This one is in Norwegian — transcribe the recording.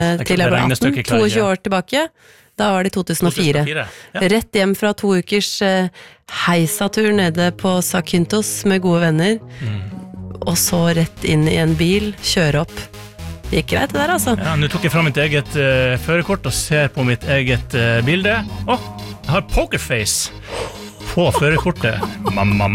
til jeg ble 18, 22 år tilbake. Da var det 2004. Ja. Rett hjem fra 2 ukers heisatur nede på Zakynthos med gode venner. Og så rett inn i en bil, kjøre opp. Det gikk greit det der, altså. Ja, nå tok jeg fram mitt eget førerkort og ser på mitt eget bilde. Jeg har pokerface på førerkortet. Mamma